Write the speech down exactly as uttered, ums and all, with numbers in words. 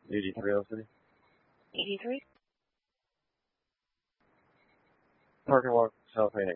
eighty-three Old City. eighty-three? Parking lot, South Main